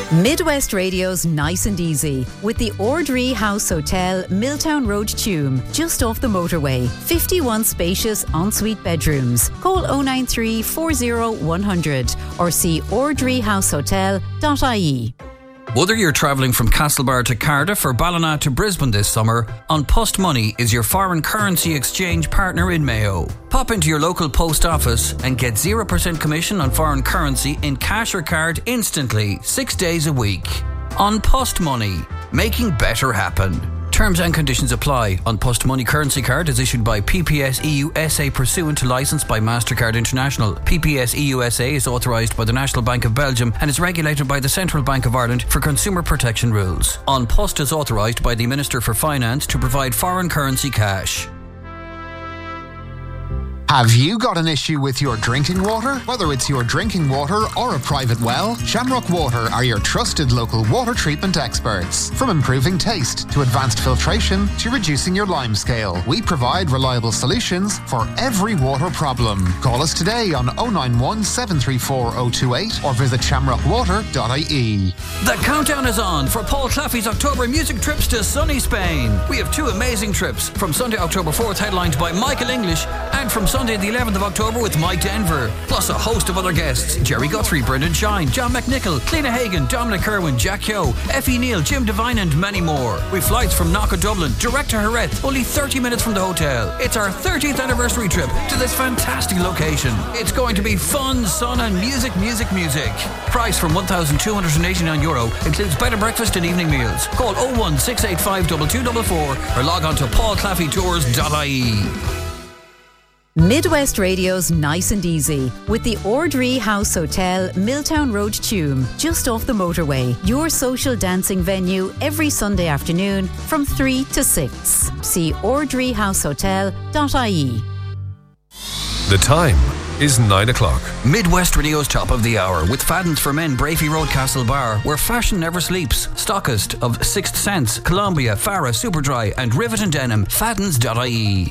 Midwest Radio's Nice and Easy with the Ordree House Hotel, Milltown Road, Tuam, just off the motorway. 51 spacious ensuite bedrooms. Call 093 40 100 or see ordreehousehotel.ie. Whether you're travelling from Castlebar to Cardiff or Ballina to Brisbane this summer, An Post Money is your foreign currency exchange partner in Mayo. Pop into your local post office and get 0% commission on foreign currency in cash or card instantly, 6 days a week. An Post Money, making better happen. Terms and conditions apply. An Post Money currency card is issued by PPS EU SA pursuant to licence by MasterCard International. PPS EU SA is authorised by the National Bank of Belgium and is regulated by the Central Bank of Ireland for consumer protection rules. An Post is authorised by the Minister for Finance to provide foreign currency cash. Have you got an issue with your drinking water? Whether it's your drinking water or a private well, Shamrock Water are your trusted local water treatment experts. From improving taste to advanced filtration to reducing your lime scale, we provide reliable solutions for every water problem. Call us today on 091 734 028 or visit shamrockwater.ie. The countdown is on for Paul Claffey's October music trips to sunny Spain. We have two amazing trips, from Sunday, October 4th, headlined by Michael English, and from Sunday the 11th of October with Mike Denver, plus a host of other guests: Jerry Guthrie, Brendan Shine, John McNichol, Cliona Hagan, Dominic Kerwin, Jack Yo, Effie Neal, Jim Devine and many more. With flights from Knock Dublin direct to Jerez, only 30 minutes from the hotel. It's our 30th anniversary trip to this fantastic location. It's going to be fun, sun and music. Price from €1,289, includes bed and breakfast and evening meals. Call 01685 2244 or log on to paulclaffeytours.ie. Midwest Radio's Nice and Easy with the Ordree House Hotel, Milltown Road, Tuam, just off the motorway. Your social dancing venue every Sunday afternoon from 3 to 6. See ordreehousehotel.ie. The time is 9 o'clock. Midwest Radio's Top of the Hour with Fadden's for Men, Brafey Road, Castlebar, where fashion never sleeps. Stockist of Sixth Sense, Columbia, Farah, Superdry and Rivet and Denim. Faddens.ie.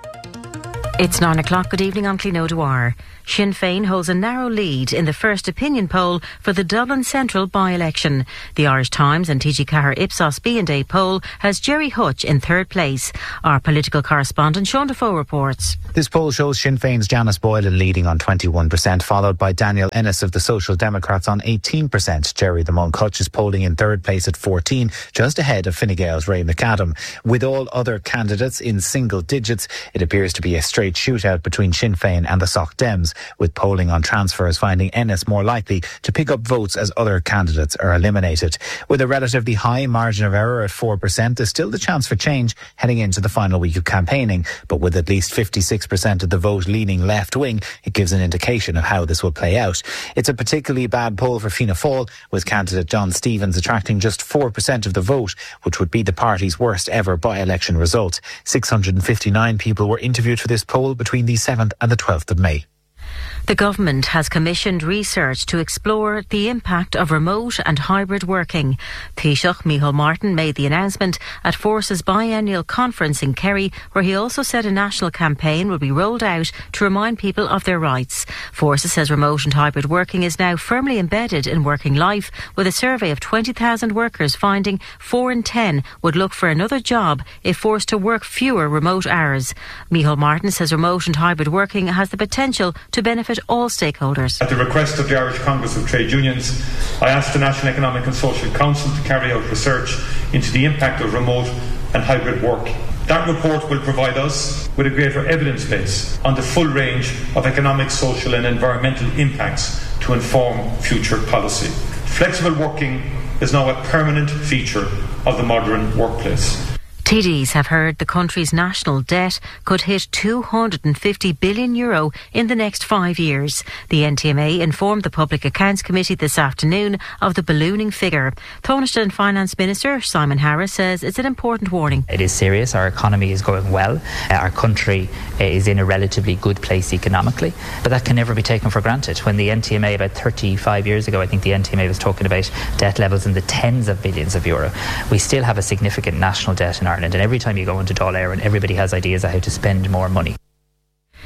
It's 9 o'clock. Good evening, I'm Clín O'Dwyer. Sinn Féin holds a narrow lead in the first opinion poll for the Dublin Central by-election. The Irish Times and TG Ceathair Ipsos B&A poll has Jerry Hutch in third place. Our political correspondent Sean Defoe reports. This poll shows Sinn Féin's Janice Boylan leading on 21%, followed by Daniel Ennis of the Social Democrats on 18%. Jerry the Monk Hutch is polling in third place at 14, just ahead of Fine Gael's Ray McAdam. With all other candidates in single digits, it appears to be a straight shootout between Sinn Féin and the Soc Dems, with polling on transfers finding Ennis more likely to pick up votes as other candidates are eliminated. With a relatively high margin of error at 4%, there's still the chance for change heading into the final week of campaigning, but with at least 56% of the vote leaning left-wing, it gives an indication of how this will play out. It's a particularly bad poll for Fianna Fáil, with candidate John Stevens attracting just 4% of the vote, which would be the party's worst ever by-election result. 659 people were interviewed for this poll between the 7th and the 12th of May. The government has commissioned research to explore the impact of remote and hybrid working. Taoiseach Micheál Martin made the announcement at Force's biennial conference in Kerry, where he also said a national campaign will be rolled out to remind people of their rights. Forces says remote and hybrid working is now firmly embedded in working life, with a survey of 20,000 workers finding 4 in 10 would look for another job if forced to work fewer remote hours. Micheál Martin says remote and hybrid working has the potential to benefit all stakeholders. At the request of the Irish Congress of Trade Unions, I asked the National Economic and Social Council to carry out research into the impact of remote and hybrid work. That report will provide us with a greater evidence base on the full range of economic, social and environmental impacts to inform future policy. Flexible working is now a permanent feature of the modern workplace. TDs have heard the country's national debt could hit €250 billion in the next 5 years. The NTMA informed the Public Accounts Committee this afternoon of the ballooning figure. Taoiseach and Finance Minister Simon Harris says it's an important warning. It is serious. Our economy is going well. Our country is in a relatively good place economically, but that can never be taken for granted. When the NTMA about 35 years ago, I think the NTMA was talking about debt levels in the tens of billions of euro. We still have a significant national debt in Ireland, and every time you go into Dáil Éireann, everybody has ideas of how to spend more money.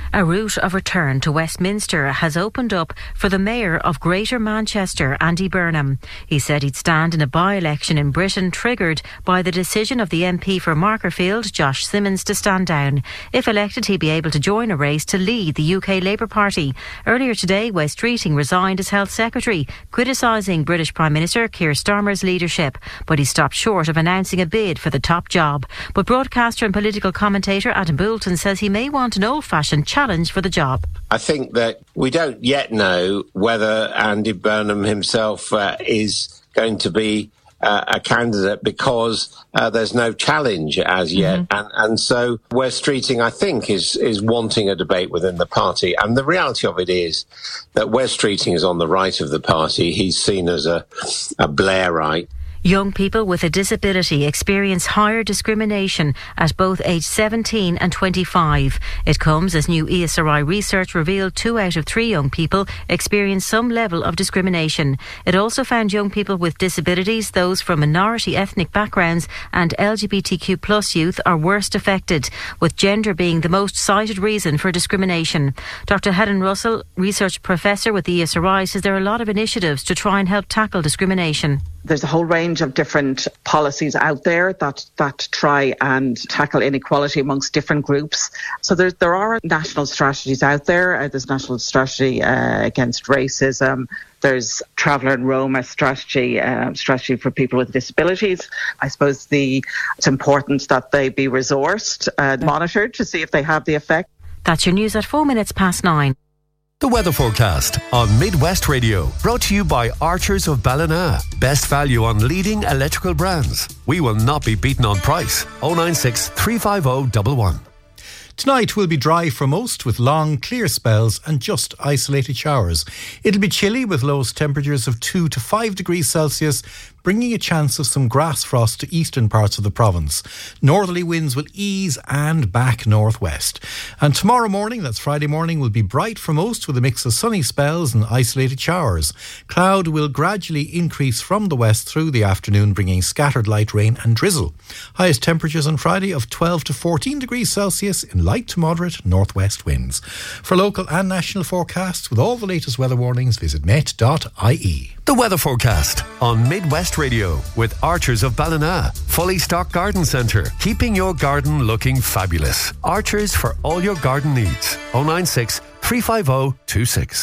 A route of return to Westminster has opened up for the Mayor of Greater Manchester, Andy Burnham. He said he'd stand in a by-election in Britain triggered by the decision of the MP for Markerfield, Josh Simmons, to stand down. If elected, he'd be able to join a race to lead the UK Labour Party. Earlier today, Wes Streeting resigned as Health Secretary, criticising British Prime Minister Keir Starmer's leadership, but he stopped short of announcing a bid for the top job. But broadcaster and political commentator Adam Boulton says he may want an old-fashioned challenge for the job. I think that we don't yet know whether Andy Burnham himself is going to be a candidate because there's no challenge as yet. And so Wes Streeting, I think, is wanting a debate within the party. And the reality of it is that Wes Streeting is on the right of the party. He's seen as a Blairite. Young people with a disability experience higher discrimination at both age 17 and 25. It comes as new ESRI research revealed 2 out of 3 young people experience some level of discrimination. It also found young people with disabilities, those from minority ethnic backgrounds and LGBTQ+ youth are worst affected, with gender being the most cited reason for discrimination. Dr. Helen Russell, research professor with the ESRI, says there are a lot of initiatives to try and help tackle discrimination. There's a whole range of different policies out there that try and tackle inequality amongst different groups. So there are national strategies out there. There's national strategy against racism. There's Traveller and Roma strategy for people with disabilities. I suppose it's important that they be resourced and monitored to see if they have the effect. That's your news at 9:04. The weather forecast on Midwest Radio, brought to you by Archers of Ballina. Best value on leading electrical brands. We will not be beaten on price. 096 350 111. Tonight will be dry for most, with long, clear spells and just isolated showers. It'll be chilly with lowest temperatures of 2 to 5 degrees Celsius, bringing a chance of some grass frost to eastern parts of the province. Northerly winds will ease and back northwest. And tomorrow morning, that's Friday morning, will be bright for most, with a mix of sunny spells and isolated showers. Cloud will gradually increase from the west through the afternoon, bringing scattered light rain and drizzle. Highest temperatures on Friday of 12 to 14 degrees Celsius in light to moderate northwest winds. For local and national forecasts with all the latest weather warnings, visit met.ie. The weather forecast on Midwest Radio with Archers of Ballina. Fully stocked garden centre, keeping your garden looking fabulous. Archers for all your garden needs. 096 350 26.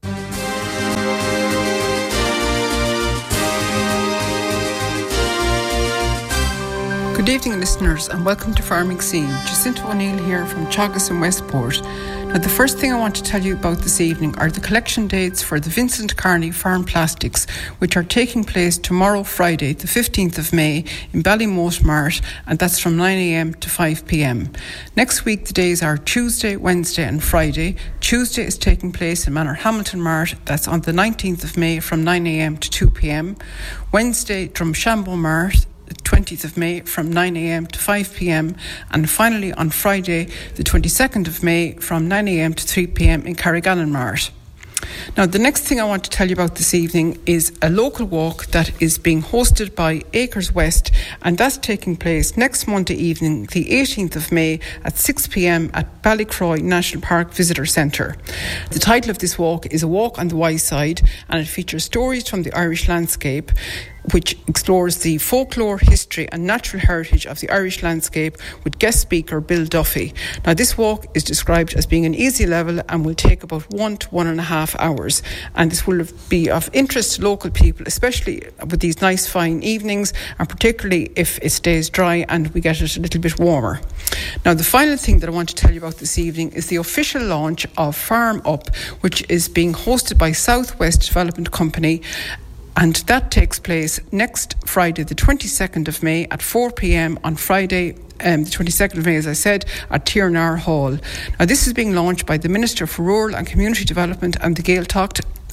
Good evening, listeners, and welcome to Farming Scene. Jacinta O'Neill here from Teagasc and Westport. Now, the first thing I want to tell you about this evening are the collection dates for the Vincent Carney Farm Plastics, which are taking place tomorrow, Friday, the 15th of May, in Ballymote Mart, and that's from 9 a.m. to 5 p.m. Next week, the days are Tuesday, Wednesday and Friday. Tuesday is taking place in Manor Hamilton Mart, that's on the 19th of May from 9 a.m. to 2 p.m. Wednesday, Drumshambo Mart, the 20th of May from 9 a.m. to 5 p.m. and finally on Friday the 22nd of May from 9 a.m. to 3 p.m. in Carrigallen Mart. Now, the next thing I want to tell you about this evening is a local walk that is being hosted by Acres West, and that's taking place next Monday evening, the 18th of May at 6 p.m. at Ballycroy National Park Visitor Centre. The title of this walk is A Walk on the Wise Side, and it features stories from the Irish landscape, which explores the folklore, history and natural heritage of the Irish landscape with guest speaker Bill Duffy. Now, this walk is described as being an easy level and will take about 1 to 1.5 hours. And this will be of interest to local people, especially with these nice fine evenings, and particularly if it stays dry and we get it a little bit warmer. Now, the final thing that I want to tell you about this evening is the official launch of Farm Up, which is being hosted by Southwest Development Company. And that takes place next Friday, the 22nd of May at 4 p.m. on Friday, the 22nd of May, as I said, at Tiernar Hall. Now, this is being launched by the Minister for Rural and Community Development and the Gaeltacht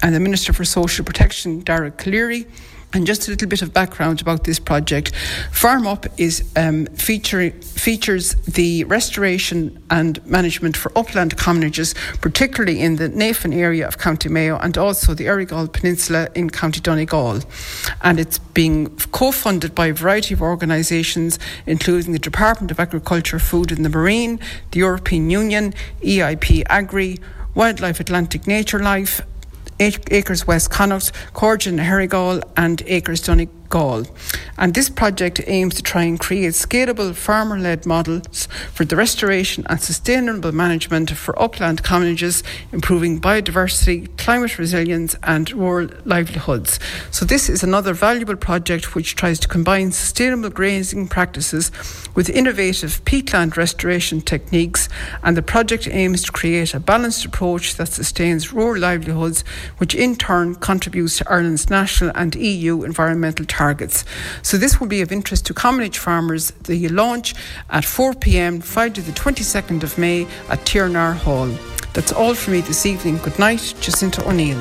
and the Minister for Social Protection, Darragh Cleary. And just a little bit of background about this project. Farm Up is features the restoration and management for upland commonages, particularly in the Navan area of County Mayo and also the Errigal Peninsula in County Donegal. And it's being co-funded by a variety of organisations, including the Department of Agriculture, Food and the Marine, the European Union, EIP Agri, Wildlife Atlantic Nature Life, Acres West Connaught, Corgin Herrigal and Acres Donegal. And this project aims to try and create scalable farmer-led models for the restoration and sustainable management for upland commonages, improving biodiversity, climate resilience and rural livelihoods. So this is another valuable project which tries to combine sustainable grazing practices with innovative peatland restoration techniques, and the project aims to create a balanced approach that sustains rural livelihoods, which in turn contributes to Ireland's national and EU environmental targets. So this will be of interest to commonage farmers. The launch at 4 p.m. Friday the 22nd of May at Tiernar Hall. That's all from me this evening. Good night, Jacinta O'Neill.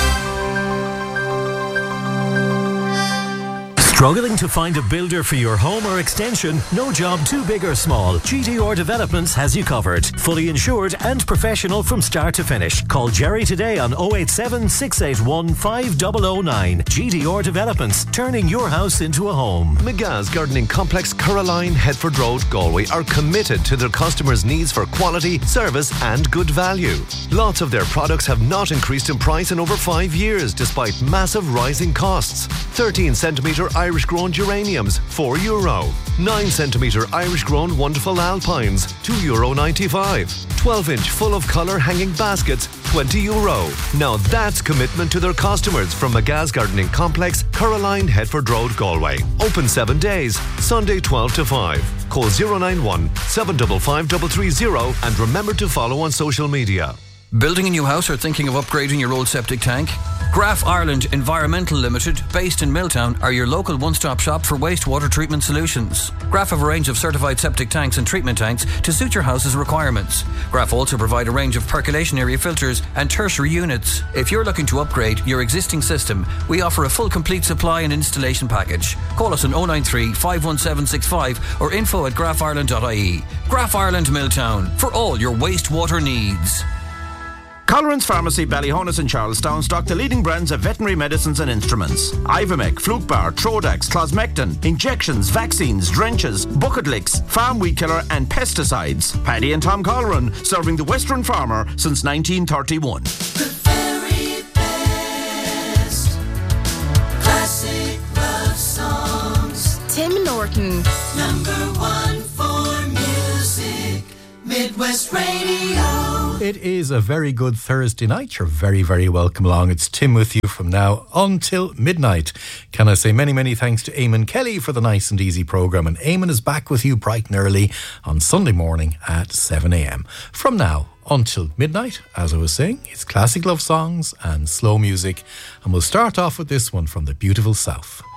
Struggling to find a builder for your home or extension? No job too big or small. GTR Developments has you covered. Fully insured and professional from start to finish. Call Jerry today on 087 681 5009. GTR Developments, turning your house into a home. McGa's Gardening Complex, Caroline, Headford Road, Galway are committed to their customers' needs for quality, service and good value. Lots of their products have not increased in price in over 5 years despite massive rising costs. 13cm Irish grown geraniums, €4. 9cm Irish grown wonderful alpines, €2.95. 12-inch full of colour hanging baskets, €20. Now that's commitment to their customers from McGa's Gardening Complex, Caroline, Headford Road, Galway. Open 7 days, Sunday 12 to 5. Call 091 755 330 and remember to follow on social media. Building a new house or thinking of upgrading your old septic tank? Graf Ireland Environmental Limited, based in Milltown, are your local one-stop shop for wastewater treatment solutions. Graf have a range of certified septic tanks and treatment tanks to suit your house's requirements. Graf also provide a range of percolation area filters and tertiary units. If you're looking to upgrade your existing system, we offer a full complete supply and installation package. Call us on 093 51765 or info@grafireland.ie. Graf Ireland Milltown, for all your wastewater needs. Colleran's Pharmacy, Ballyhonus and Charlestown stock the leading brands of veterinary medicines and instruments. Ivomec, Flukebar, Trodax, Closmectin, injections, vaccines, drenches, bucket licks, farm weed killer and pesticides. Paddy and Tom Colleran, serving the Western farmer since 1931. The very best classic love songs. Tim Norton. #1 for music, Midwest Radio. It is a very good Thursday night. You're very, very welcome along. It's Tim with you from now until midnight. Can I say many, many thanks to Eamon Kelly for the nice and easy programme. And Eamon is back with you bright and early on Sunday morning at 7 a.m. From now until midnight, as I was saying, it's classic love songs and slow music. And we'll start off with this one from the beautiful South.